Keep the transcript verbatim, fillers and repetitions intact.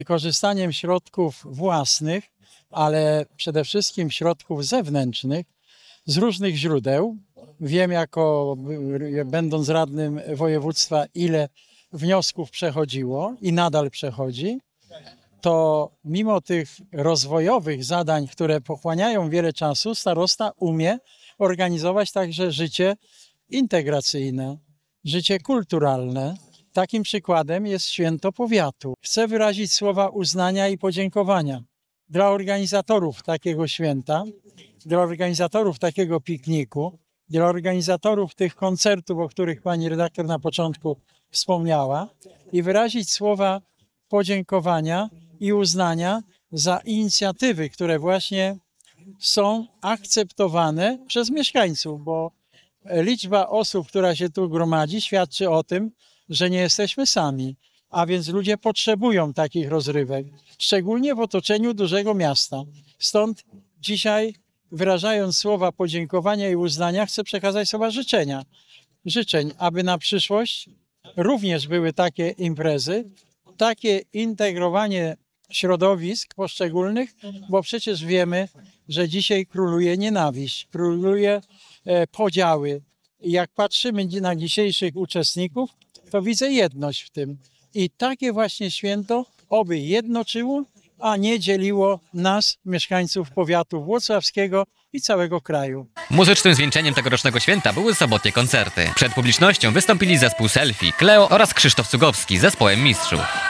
Wykorzystaniem środków własnych, ale przede wszystkim środków zewnętrznych z różnych źródeł. Wiem jako, będąc radnym województwa, ile wniosków przechodziło i nadal przechodzi. To mimo tych rozwojowych zadań, które pochłaniają wiele czasu, starosta umie organizować także życie integracyjne, życie kulturalne. Takim przykładem jest Święto Powiatu. Chcę wyrazić słowa uznania i podziękowania dla organizatorów takiego święta, dla organizatorów takiego pikniku, dla organizatorów tych koncertów, o których pani redaktor na początku wspomniała, i wyrazić słowa podziękowania i uznania za inicjatywy, które właśnie są akceptowane przez mieszkańców, bo liczba osób, która się tu gromadzi, świadczy o tym, że nie jesteśmy sami, a więc ludzie potrzebują takich rozrywek, szczególnie w otoczeniu dużego miasta. Stąd dzisiaj, wyrażając słowa podziękowania i uznania, chcę przekazać słowa życzenia. Życzeń, aby na przyszłość również były takie imprezy, takie integrowanie środowisk poszczególnych, bo przecież wiemy, że dzisiaj króluje nienawiść, króluje e, podziały. I jak patrzymy na dzisiejszych uczestników, to widzę jedność w tym. I takie właśnie święto oby jednoczyło, a nie dzieliło nas, mieszkańców powiatu włocławskiego i całego kraju. Muzycznym zwieńczeniem tegorocznego święta były sobotnie koncerty. Przed publicznością wystąpili zespół Selfie, Kleo oraz Krzysztof Cugowski z zespołem Mistrzów.